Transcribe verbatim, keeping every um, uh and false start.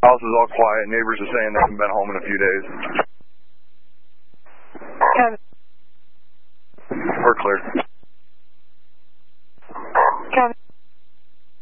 House is all quiet. Neighbors are saying they haven't been home in a few days. ten. We're clear.